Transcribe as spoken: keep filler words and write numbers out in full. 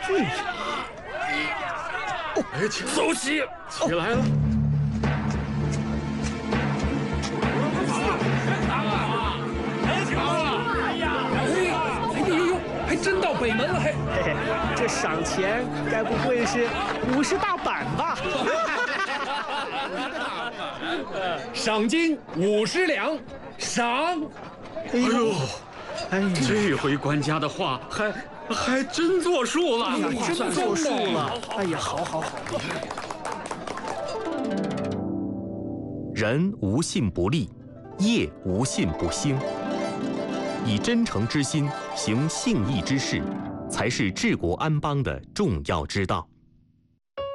哎，走起，起来了。还真到北门了，嘿， 嘿嘿，这赏钱该不会是五十大板吧？ 赏金五十两，赏。 哎呦， 哎呀， 这回官家的话还还真作数了， 哎呀，真作数了。哎呀，好好好。 人无信不立，业无信不兴。以真诚之心行信义之事，才是治国安邦的重要之道。